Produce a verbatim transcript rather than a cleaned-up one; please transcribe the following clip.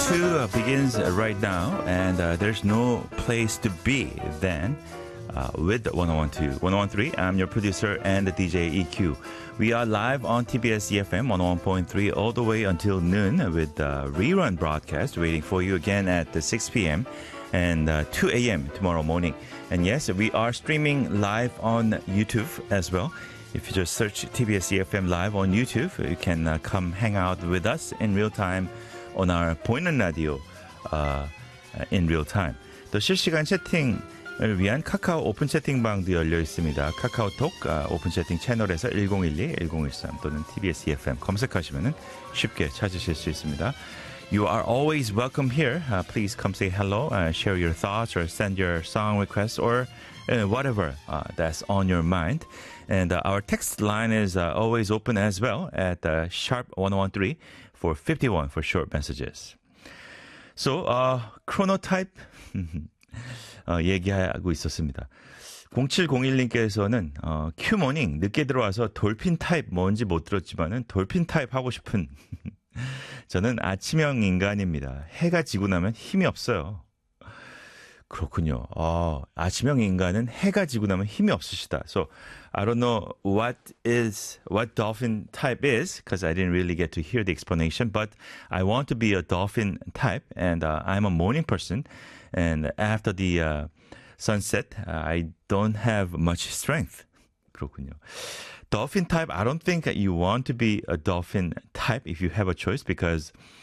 two uh, begins uh, right now, and uh, there's no place to be than uh, with one oh one two, one oh one three. I'm your producer and the D J E Q. We are live on T B S E F M one oh one point three all the way until noon with the rerun broadcast waiting for you again at the six p.m. and uh, two a.m. tomorrow morning. And yes, we are streaming live on YouTube as well. If you just search T B S E F M live on YouTube, you can uh, come hang out with us in real time on our 보이는 라디오 uh, in real time. 또 실시간 채팅을 위한 카카오 오픈 채팅방도 열려 있습니다. 카카오톡 uh, 오픈 채팅 채널에서 일공일이, 일공일삼 또는 티비에스 이에프엠 검색하시면 쉽게 찾으실 수 있습니다. You are always welcome here. Uh, please come say hello, uh, share your thoughts, or send your song requests, or uh, whatever uh, that's on your mind. And uh, our text line is uh, always open as well at uh, sharp one oh one three for fifty-one for short messages. So, uh, chronotype 어, 얘기하고 있었습니다. 공칠공일님께서는 어, 큐모닝 늦게 들어와서 돌핀 타입 뭔지 못 들었지만은 돌핀 타입 하고 싶은 저는 아침형 인간입니다. 해가 지고 나면 힘이 없어요. 그렇군요. 어, 아침형 인간은 해가 지고 나면 힘이 없으시다. So I don't know what is what dolphin type is because I didn't really get to hear the explanation. But I want to be a dolphin type, and uh, I'm a morning person. And after the uh, sunset, uh, I don't have much strength. 그렇군요. Dolphin type, I don't think that you want to be a dolphin type if you have a choice because